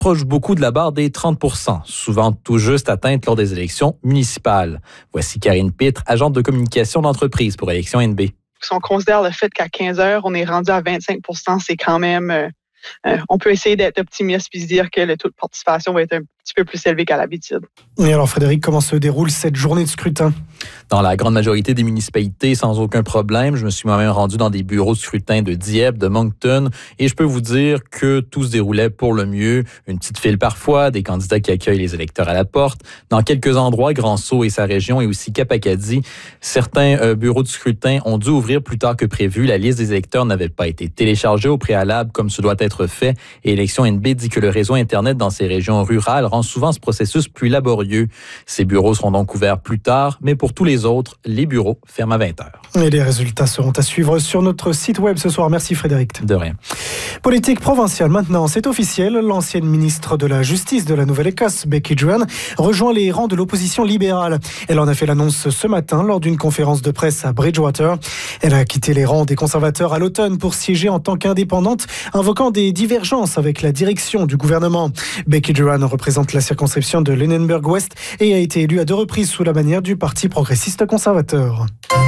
proche beaucoup de la barre des 30%, souvent tout juste atteinte lors des élections municipales. Voici Karine Pitre, agente de communication d'entreprise pour Élections NB. Si on considère le fait qu'à 15 heures, on est rendu à 25%, c'est quand même... on peut essayer d'être optimiste puis se dire que le taux de participation va être un petit peu plus élevé qu'à l'habitude. Et alors Frédéric, comment se déroule cette journée de scrutin? Dans la grande majorité des municipalités, sans aucun problème. Je me suis moi-même rendu dans des bureaux de scrutin de Dieppe, de Moncton, et je peux vous dire que tout se déroulait pour le mieux. Une petite file parfois, des candidats qui accueillent les électeurs à la porte. Dans quelques endroits, Grand-Sault et sa région, et aussi Cap-Acadie, certains bureaux de scrutin ont dû ouvrir plus tard que prévu. La liste des électeurs n'avait pas été téléchargée au préalable comme ce doit être fait, et Élections NB dit que le réseau Internet dans ces régions rurales rend souvent ce processus plus laborieux. Ces bureaux seront donc ouverts plus tard, mais pour tous les autres, les bureaux ferment à 20h. Et les résultats seront à suivre sur notre site web ce soir. Merci Frédéric. De rien. Politique provinciale maintenant, c'est officiel. L'ancienne ministre de la Justice de la Nouvelle-Écosse, Becky Druan, rejoint les rangs de l'opposition libérale. Elle en a fait l'annonce ce matin lors d'une conférence de presse à Bridgewater. Elle a quitté les rangs des conservateurs à l'automne pour siéger en tant qu'indépendante, invoquant des divergences avec la direction du gouvernement. Becky Druan représente la circonscription de Lunenburg-Ouest et a été élue à 2 reprises sous la bannière du Parti progressiste conservateur.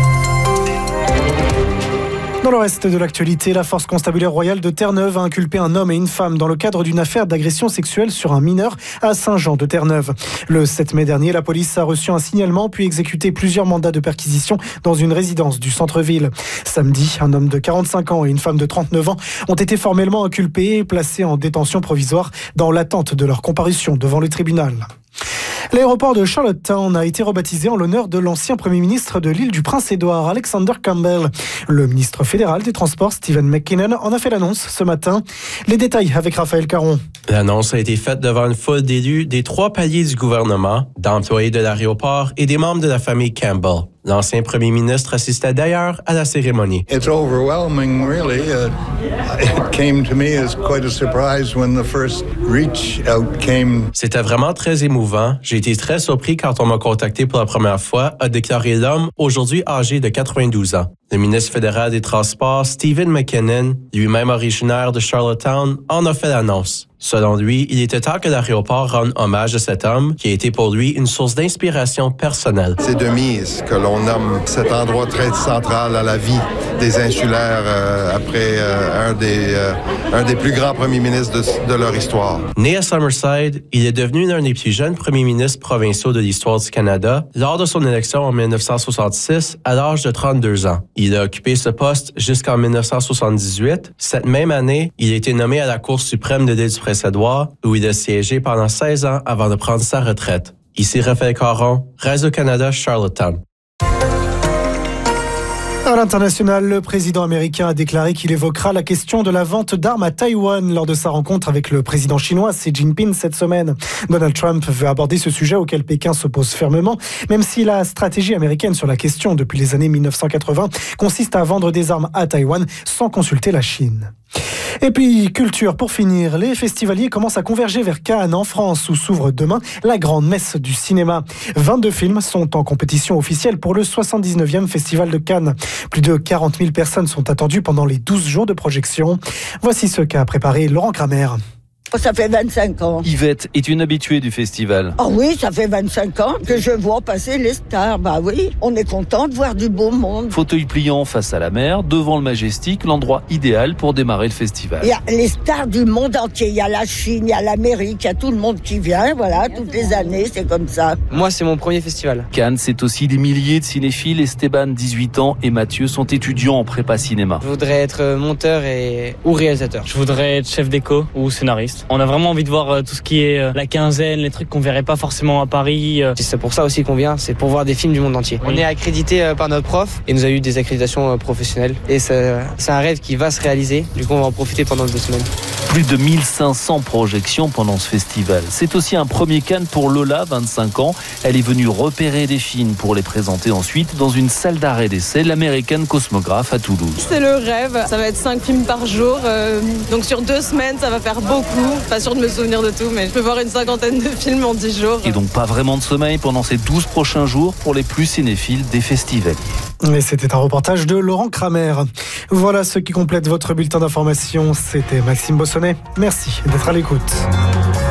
Dans le reste de l'actualité, la force constabulaire royale de Terre-Neuve a inculpé un homme et une femme dans le cadre d'une affaire d'agression sexuelle sur un mineur à Saint-Jean-de-Terre-Neuve. Le 7 mai dernier, la police a reçu un signalement puis exécuté plusieurs mandats de perquisition dans une résidence du centre-ville. Samedi, un homme de 45 ans et une femme de 39 ans ont été formellement inculpés et placés en détention provisoire dans l'attente de leur comparution devant le tribunal. L'aéroport de Charlottetown a été rebaptisé en l'honneur de l'ancien Premier ministre de l'île du Prince-Édouard, Alexander Campbell. Le ministre fédéral des Transports, Stephen McKinnon, en a fait l'annonce ce matin. Les détails avec Raphaël Caron. L'annonce a été faite devant une foule d'élus des 3 paliers du gouvernement, d'employés de l'aéroport et des membres de la famille Campbell. L'ancien premier ministre assistait d'ailleurs à la cérémonie. It's overwhelming, really. It came to me as quite a surprise when the first reach out came. C'était vraiment très émouvant. J'ai été très surpris quand on m'a contacté pour la première fois, a déclaré l'homme, aujourd'hui âgé de 92 ans. Le ministre fédéral des Transports, Stephen McKinnon, lui-même originaire de Charlottetown, en a fait l'annonce. Selon lui, il était temps que l'aéroport rende hommage à cet homme qui a été pour lui une source d'inspiration personnelle. C'est de mise que l'on nomme cet endroit très central à la vie des insulaires après un des plus grands premiers ministres de leur histoire. Né à Summerside, il est devenu l'un des plus jeunes premiers ministres provinciaux de l'histoire du Canada lors de son élection en 1966 à l'âge de 32 ans. Il a occupé ce poste jusqu'en 1978. Cette même année, il a été nommé à la Cour suprême de l'île du Prince-Édouard, où il a siégé pendant 16 ans avant de prendre sa retraite. Ici Raphaël Caron, Radio-Canada, Charlottetown. À l'international, le président américain a déclaré qu'il évoquera la question de la vente d'armes à Taïwan lors de sa rencontre avec le président chinois Xi Jinping cette semaine. Donald Trump veut aborder ce sujet auquel Pékin s'oppose fermement, même si la stratégie américaine sur la question depuis les années 1980 consiste à vendre des armes à Taïwan sans consulter la Chine. Et puis, culture, pour finir, les festivaliers commencent à converger vers Cannes, en France, où s'ouvre demain la grande messe du cinéma. 22 films sont en compétition officielle pour le 79e Festival de Cannes. Plus de 40 000 personnes sont attendues pendant les 12 jours de projection. Voici ce qu'a préparé Laurent Kramer. Ça fait 25 ans. Yvette est une habituée du festival. Ah oui, ça fait 25 ans que je vois passer les stars. Bah oui, on est content de voir du beau monde. Fauteuil pliant face à la mer, devant le Majestic, l'endroit idéal pour démarrer le festival. Il y a les stars du monde entier. Il y a la Chine, il y a l'Amérique, il y a tout le monde qui vient. Voilà, toutes les années, c'est comme ça. Moi, c'est mon premier festival. Cannes, c'est aussi des milliers de cinéphiles. Esteban, 18 ans, et Mathieu sont étudiants en prépa cinéma. Je voudrais être monteur ou réalisateur. Je voudrais être chef déco ou scénariste. On a vraiment envie de voir tout ce qui est la quinzaine, les trucs qu'on verrait pas forcément à Paris. C'est pour ça aussi qu'on vient, c'est pour voir des films du monde entier. Oui. On est accrédité par notre prof et nous a eu des accréditations professionnelles. Et c'est un rêve qui va se réaliser. Du coup, on va en profiter pendant 2 semaines. Plus de 1500 projections pendant ce festival. C'est aussi un premier Cannes pour Lola, 25 ans. Elle est venue repérer des films pour les présenter ensuite dans une salle d'arrêt d'essai, l'American Cosmograph à Toulouse. C'est le rêve. Ça va être 5 films par jour. Donc sur 2 semaines, ça va faire beaucoup. Pas sûr de me souvenir de tout, mais je peux voir une 50aine de films en 10 jours. Et donc pas vraiment de sommeil pendant ces 12 prochains jours pour les plus cinéphiles des festivals. Et c'était un reportage de Laurent Kramer. Voilà ce qui complète votre bulletin d'information. C'était Maxime Bossonnet. Merci d'être à l'écoute.